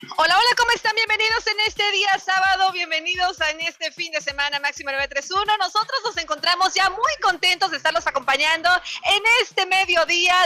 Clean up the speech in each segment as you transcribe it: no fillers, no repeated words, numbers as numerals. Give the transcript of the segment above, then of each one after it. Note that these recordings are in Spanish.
Hola, hola, ¿cómo están? Bienvenidos en este día sábado, bienvenidos en este fin de semana Máxima 931. Nosotros nos encontramos ya muy contentos de estarlos acompañando en este mediodía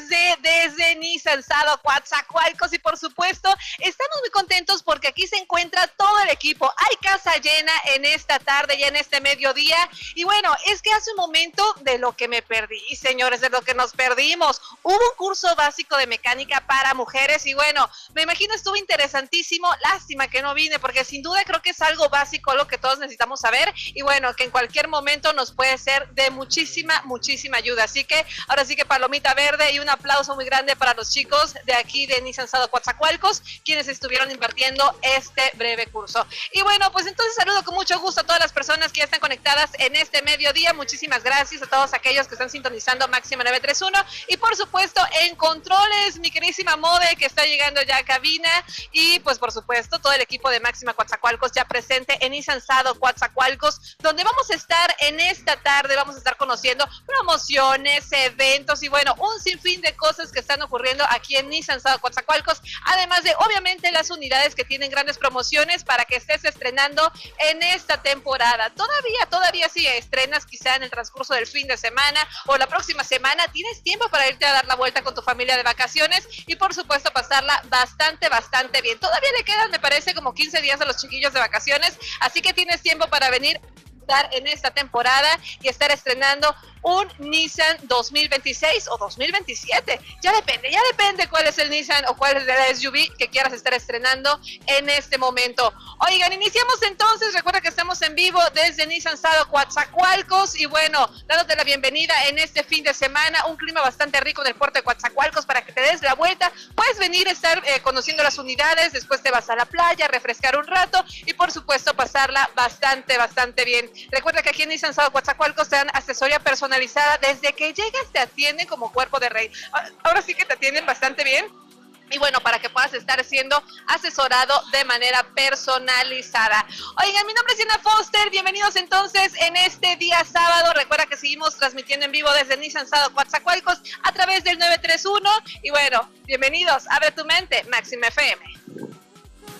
desde Nissan Sado Coatzacoalcos y por supuesto estamos muy contentos porque aquí se encuentra todo el equipo. Hay casa llena en esta tarde y en este mediodía y bueno, es que hace un momento de lo que me perdí, señores, de lo que nos perdimos. Hubo un curso básico de mecánica para mujeres y bueno, me imagino estuvo interesantísimo. Lástima que no vine porque sin duda creo que es algo básico, lo que todos necesitamos saber y bueno, que en cualquier momento nos puede ser de muchísima ayuda. Así que ahora sí que palomita verde y un aplauso muy grande para los chicos de aquí de Nissan Sado Coatzacoalcos, quienes estuvieron impartiendo este breve curso. Y bueno, pues entonces saludo con mucho gusto a todas las personas que ya están conectadas en este mediodía. Muchísimas gracias a todos aquellos que están sintonizando Máxima 931 y por supuesto en controles, mi queridísima Mode que está llegando ya a cabina y pues por supuesto todo el equipo de Máxima Coatzacoalcos ya presente en Nissan Sado Coatzacoalcos, donde vamos a estar en esta tarde, vamos a estar conociendo promociones, eventos y bueno, un sinfín de cosas que están ocurriendo aquí en Nissan Sado Coatzacoalcos, además de obviamente las unidades que tienen grandes promociones para que estés estrenando en esta temporada. Todavía si estrenas quizá en el transcurso del fin de semana o la próxima semana, tienes tiempo para irte a dar la vuelta con tu familia de vacaciones y por supuesto pasarla bastante bien. Todavía le quedan, me parece, como 15 días a los chiquillos de vacaciones, así que tienes tiempo para venir en esta temporada y estar estrenando un Nissan 2026 o 2027. Ya depende cuál es el Nissan o cuál es el SUV que quieras estar estrenando en este momento. Oigan, iniciamos entonces. Recuerda que estamos en vivo desde Nissan Sado Coatzacoalcos y bueno, dándote la bienvenida en este fin de semana. Un clima bastante rico en el puerto de Coatzacoalcos para que te des la vuelta. Puedes venir a estar conociendo las unidades, después te vas a la playa, refrescar un rato y por supuesto pasarla bastante bien. Recuerda que aquí en Nissan Sado Coatzacoalcos te dan asesoría personalizada. Desde que llegas te atienden como cuerpo de rey. Ahora sí que te atienden bastante bien. Y bueno, para que puedas estar siendo asesorado de manera personalizada. Oigan, mi nombre es Diana Foster. Bienvenidos entonces en este día sábado. Recuerda que seguimos transmitiendo en vivo desde Nissan Sado Coatzacoalcos a través del 931. Y bueno, bienvenidos. Abre tu mente, Máxima FM.